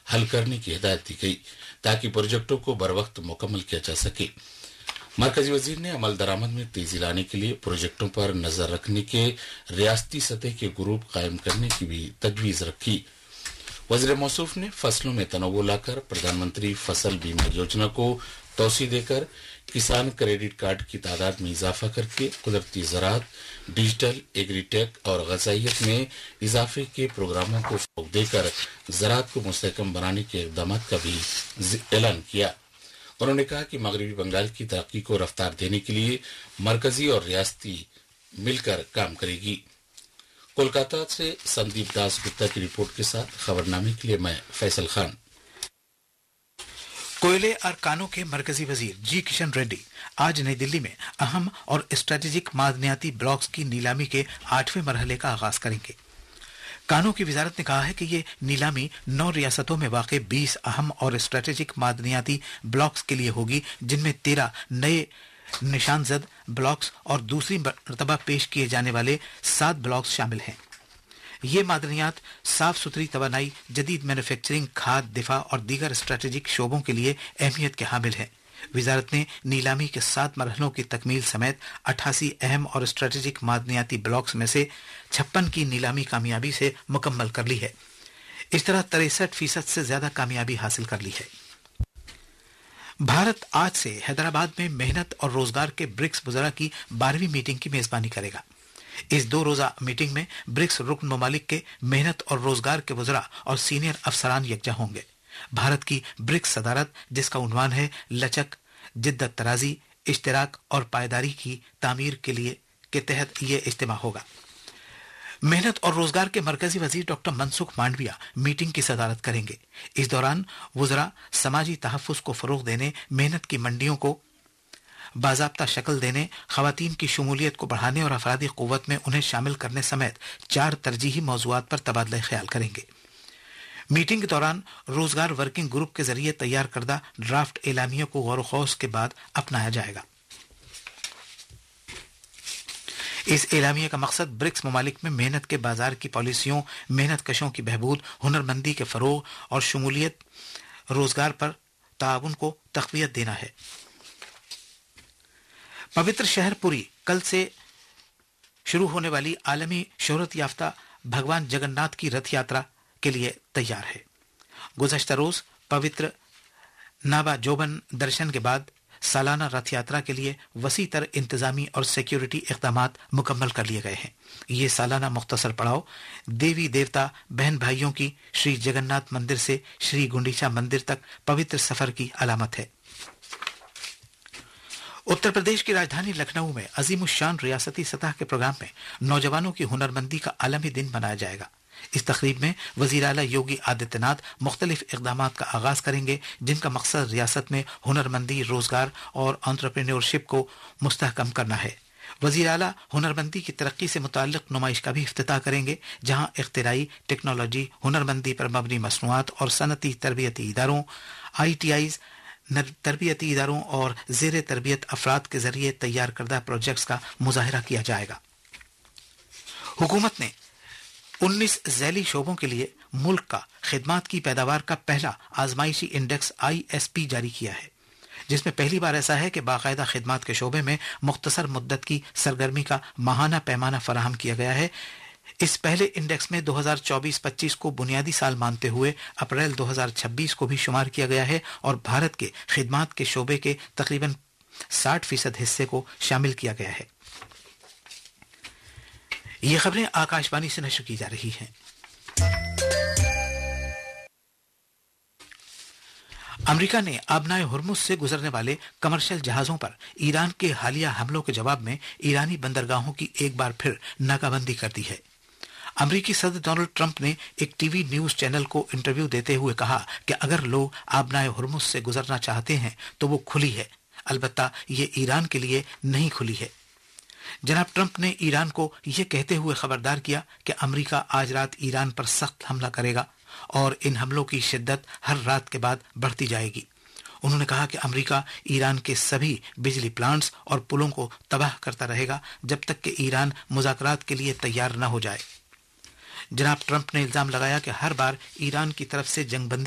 हल करने की हिदायत दी गई ताकि प्रोजेक्टों को बरवक्त मुकम्मल किया जा सके। मरकजी वजीर ने अमल दरामद में तेजी लाने के लिए प्रोजेक्टों पर नजर रखने के रियासती सतह के ग्रुप कायम करने की भी तजवीज रखी। वजीर मौसूफ ने फसलों में तनव्वु लाकर प्रधानमंत्री फसल बीमा योजना को तोसी देकर किसान क्रेडिट कार्ड की तादाद में इजाफा करके कुदरती ज़राअत, डिजिटल एग्रीटेक और ग़ज़ाइयत में इजाफे के प्रोग्रामों को फ़रोग़ देकर ज़राअत को मुस्तहकम बनाने के इक़दाम का भी ऐलान किया। उन्होंने कहा कि मगरबी बंगाल की तरक्की को रफ्तार देने के लिए मरकजी और रियासती मिलकर काम करेगी। कोलकाता से संदीप दास गुप्ता की रिपोर्ट के साथ खबरनामे के लिए मैं फैसल खान। कोयले और कानों के मरकजी वजीर जी किशन रेड्डी आज नई दिल्ली में अहम और स्ट्रेटेजिक मादनियाती ब्लॉक्स की नीलामी के 8वें मरहले का आगाज करेंगे। कानों की वजारत ने कहा है कि ये नीलामी 9 रियासतों में वाक़ 20 अहम और स्ट्रेटेजिक मादनियाती ब्लॉक्स के लिए होगी, जिनमें 13 नए निशानजद ब्लॉक्स और दूसरी मर्तबा पेश किए जाने वाले 7 ब्लॉक्स शामिल हैं। ये मादनियात साफ सुथरी तवानाई, जदीद मैन्युफैक्चरिंग, खाद, दिफा और दीगर स्ट्रेटेजिक शोबों के लिए अहमियत के हामिल हैं। वजारत ने नीलामी के 7 मरहलों की तकमील समेत 88 अहम और स्ट्रेटेजिक मादनियाती ब्लॉक्स में से 56 की नीलामी कामयाबी से मुकम्मल कर ली है। इस तरह 63% से ज्यादा कामयाबी हासिल कर ली है। भारत आज से हैदराबाद में मेहनत और रोजगार के ब्रिक्स वज़रा की 12वीं मीटिंग की मेजबानी करेगा। इस 2 रोजा मीटिंग में ब्रिक्स रुकन ममालिक के मेहनत और रोजगार के वज़रा और सीनियर अफसरान यकजा होंगे। भारत की ब्रिक्स सदारत, जिसका उन्वान है लचक, जिद्दत तराजी, इश्तिराक और पायदारी की तामीर के तहत ये इज्तिमा होगा। मेहनत और रोजगार के मरकजी वजीर डॉक्टर मनसुख मांडविया मीटिंग की सदारत करेंगे। इस दौरान वज़रा समाजी तहफ़्फ़ुज़ को फरोग देने, मेहनत की मंडियों को बाज़ाब्ता शक्ल देने, ख़वातीन की शमूलियत को बढ़ाने और अफरादी क़ुव्वत में उन्हें शामिल करने समेत 4 तरजीही मौज़ूआत पर तबादला ख्याल करेंगे। मीटिंग के दौरान रोजगार वर्किंग ग्रुप के जरिए तैयार करदा ड्राफ्ट एलामिया को गौर खौस के बाद अपनाया जाएगा। इस एलामिया का मकसद ब्रिक्स ममालिक में मेहनत के बाजार की पॉलिसियों, मेहनत कशों की बहबूद, हुनरमंदी के फरोग और शमूलियत रोजगार पर ताउन को तक़वियत देना है। पवित्र शहर पुरी कल से शुरू होने वाली आलमी शोहरत याफ्ता भगवान जगन्नाथ की रथ यात्रा के लिए तैयार है। गुज़श्ता रोज पवित्र नाबा जोबन दर्शन के बाद सालाना रथ यात्रा के लिए वसी तर इंतजामी और सिक्योरिटी इक़दामात मुकम्मल कर लिए गए हैं। ये सालाना मुख्तसर पड़ाव देवी देवता बहन भाइयों की श्री जगन्नाथ मंदिर से श्री गुंडीचा मंदिर तक पवित्र सफर की अलामत है। उत्तर प्रदेश की राजधानी लखनऊ में अजीमुशान रियासती सतह के प्रोग्राम में नौजवानों की हुनरमंदी का आलमी दिन मनाया जाएगा। इस तकरीब में वज़ीर आला योगी आदित्यनाथ मुख्तलिफ इक़दामात का आगाज करेंगे, जिनका मकसद रियासत में हुनरमंदी, रोजगार और एंटरप्रेन्योरशिप को मुस्तहकम करना है। वज़ीर आला हुनरमंदी की तरक्की से मुताल्लिक़ नुमाइश का भी इफ्तिताह करेंगे, जहां इख्तिराई, टेक्नोलॉजी, हुनरमंदी पर मबनी मसनूआत और सनती तरबियती इदारों, ITIs, तरबियती इदारों और ज़ेर तरबियत अफराद के जरिए तैयार करदा प्रोजेक्ट्स का मुजाहिरा किया जाएगा। हुकूमत ने 19 ज़ैली शोबों के लिए मुल्क का खिदमात की पैदावार का पहला आजमाइशी इंडेक्स ISP जारी किया है, जिसमें पहली बार ऐसा है कि बाकायदा खिदमात के शोबे में मुख्तसर मुद्दत की सरगर्मी का माहाना पैमाना फराहम किया गया है। इस पहले इंडेक्स में 2024-25 को बुनियादी साल मानते हुए अप्रैल 2026 को भी शुमार किया गया है और भारत के खिदमात के शोबे के तकरीबन 60% हिस्से को शामिल किया गया है। ये खबरें आकाशवाणी से नशर की जा रही हैं। अमेरिका ने आबनाए हुर्मुज से गुजरने वाले कमर्शियल जहाजों पर ईरान के हालिया हमलों के जवाब में ईरानी बंदरगाहों की एक बार फिर नाकाबंदी कर दी है। अमेरिकी सदर डोनाल्ड ट्रंप ने एक टीवी न्यूज चैनल को इंटरव्यू देते हुए कहा कि अगर लोग आबनाए हुर्मुज से गुजरना चाहते हैं तो वो खुली है, अलबत्ता ये ईरान के लिए नहीं खुली है। जनाब ट्रंप ने ईरान को यह कहते हुए खबरदार किया कि अमेरिका आज रात ईरान पर सख्त हमला करेगा और इन हमलों की शिद्दत हर रात के बाद बढ़ती जाएगी। उन्होंने कहा कि अमेरिका ईरान के सभी बिजली प्लांट्स और पुलों को तबाह करता रहेगा जब तक कि ईरान मुज़ाकरात के लिए तैयार न हो जाए। जनाब ट्रंप ने इल्जाम लगाया कि हर बार ईरान की तरफ से जंगबंदी